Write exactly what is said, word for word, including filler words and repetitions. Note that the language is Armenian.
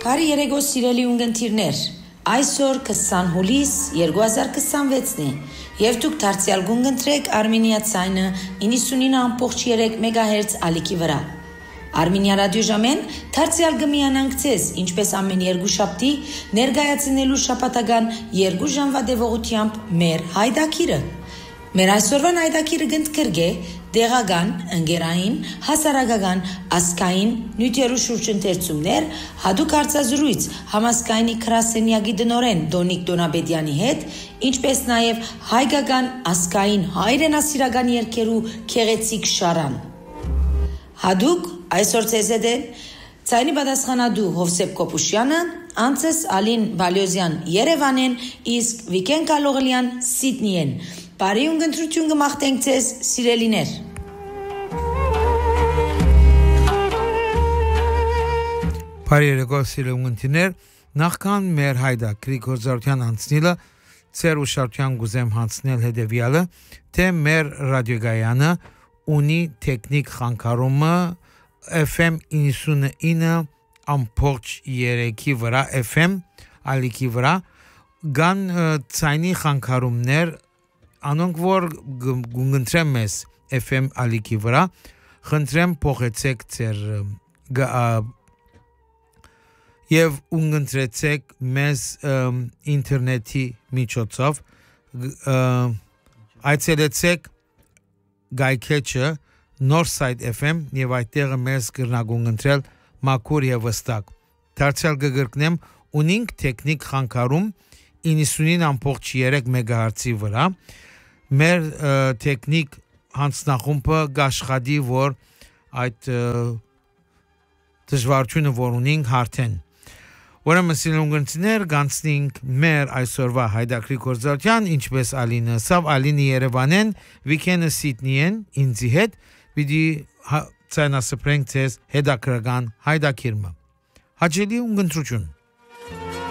Բարի երեկո սիրելի ունգընտիրներ, այսօր քսան հուլիս երկու հազար քսանվեցն է և դուք դարձյալ գունգընտրեք Արմենիա ցայնը իննսունինը ամբողջ երեք մեգահերց ալիքի վրա։ Արմենիա ռադիոժամեն դարձյալ գմիանանք ձեզ, ինչպես ամեն երկու շաբթի ներկայացնելու շաբաթական երկու ժամվա դեպողությամբ մեր հայդակիրը։ Մեր այսօրվան հայդակիրը գնդկրգ է դեղական, ընկերային, հասարակական, ազգային, նյութերու շուրջընթերցումներ, հատուկ հարցազրույց համազգայնի քրասենյակի դնորեն Դոնիկ Դոնաբեդյանի հետ, ինչպես նաև հայկական, ազգային, հայրենասիրական երգերու քեղեցիկ շարան։ Հատուկ այսօր ձեզ հետ են ցայնի պատասխանատու Հովսեփ Կոպուշյանը, անցես Ալին Բալյոզյան Երևանեն, իսկ Վիկեն Կալողլյան Սիդնիեն։ Բարի ունգընտրություն կմաղթենք ձեզ, սիրելիներ։ Բարի երեկո սիրելի ունգընտիրներ, նախքան մեր հայդակրի գործառույթյան անցնելը, ծեր ուշադրության գուզեմ հանձնել հետևյալը, թե մեր ռադիոգայանը ունի տեխնիկ խանգարումը F M իննսունինը ամբողջ երեքի վրա F M ալիքի վրա կան ցայնի խանգարումներ, անոնք որ գունգընտրեմ մեզ F M ալիքի վրա, խնդրեմ փոխեցեք ձեր եւ ունգընտրեցեք մեզ ինտերնետի միջոցով, այցելեցեք Գայքեչը Northside F M եւ այդտեղ մեզ կրնագունգընտրել մաքուր եւ վստակ։ Դարձյալ կգրկնեմ ունինք տեխնիկ խանգարում իննսունին ամբողջ երեք մեգահերցի վրա։ Մեր տեխնիկ հանձնախումբը գաշխատի, որ այդ դժվարությունը որ ունինք հարթեն։ Ուրեմն սիրելի ունգընտիրներ, գանցնենք մեր այսօրվա հայդակրի գործառույթյան, ինչպես Ալինը ասավ, Ալինը Երևանեն, Վիկենը Սիդնիեն, ինձի հետ, պիտի ցայնասպրենք ձեզ հետաքրքրական հայդակիրը։ Հաճելի ունգընտրություն։